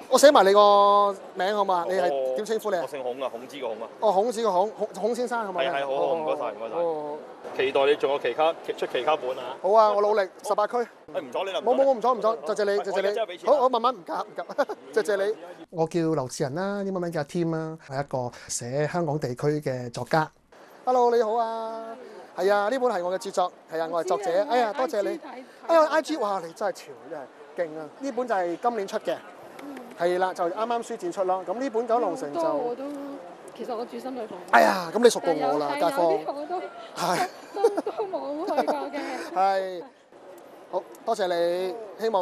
我寫埋你個名好嘛？你係點稱呼你啊？ 我姓孔啊，孔子個孔啊。 哦，孔子個孔先生係咪？ 係，好，唔該晒，唔該晒。期待你仲有出期卡本啊！ 好啊，我努力18區。 唔阻你啦。 冇，唔阻，謝謝你，謝謝你。好，慢慢唔夾，謝謝你。我叫劉志仁啦，英文名叫阿 Tim 啦，係一個寫香港地區嘅作家。Hello， 你好啊。係啊，呢本係我嘅傑作，係啊，我係作者。哎呀，多謝你。哎呀 ，IG， 哇，你真係潮，真係勁啊！呢本就係今年出嘅。係啦，就啱啱書展出咯。咁呢本《九龍城》就其實我住深水埗。 哎呀，咁你熟過我啦，街坊。 我都冇去過嘅。 係，好多謝你，希望。